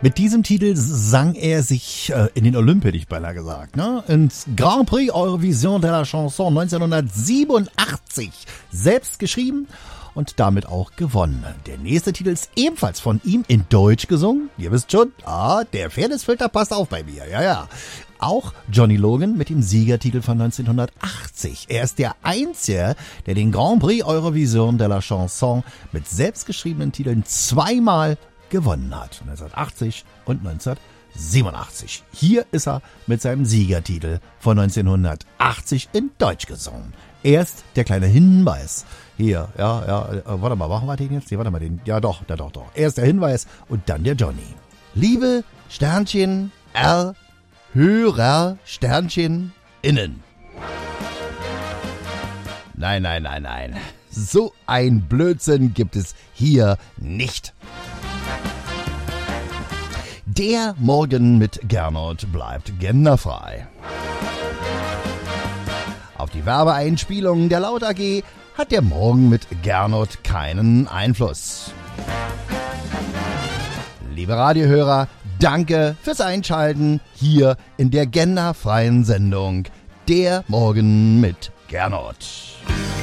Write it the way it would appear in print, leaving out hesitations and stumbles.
Mit diesem Titel sang er sich in den Olymp, hätte ich beinahe gesagt, ne? Ins Grand Prix Eurovision de la Chanson 1987 selbst geschrieben und damit auch gewonnen. Der nächste Titel ist ebenfalls von ihm in Deutsch gesungen. Ihr wisst schon, der Fairnessfilter passt auf bei mir, ja. Auch Johnny Logan mit dem Siegertitel von 1980. Er ist der Einzige, der den Grand Prix Eurovision de la Chanson mit selbstgeschriebenen Titeln zweimal gewonnen hat. 1980 und 1987. Hier ist er mit seinem Siegertitel von 1980 in Deutsch gesungen. Erst der kleine Hinweis. Hier, warte mal, machen wir den jetzt? Nee, warte mal, doch. Erst der Hinweis und dann der Johnny. Liebe Sternchen R Hörer Sternchen innen. Nein. So ein Blödsinn gibt es hier nicht. Der Morgen mit Gernot bleibt genderfrei. Auf die Werbeeinspielungen der Laut AG hat der Morgen mit Gernot keinen Einfluss. Liebe Radiohörer, danke fürs Einschalten hier in der genderfreien Sendung Der Morgen mit Gernot.